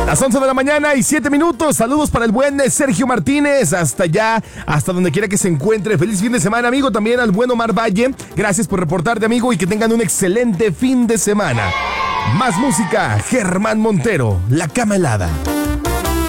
Las 11 de la mañana y 7 minutos. Saludos para el buen Sergio Martínez. Hasta allá, hasta donde quiera que se encuentre. Feliz fin de semana, amigo. También al buen Omar Valle. Gracias por reportarte, amigo, y que tengan un excelente fin de semana. Más música. Germán Montero, La Cama Helada.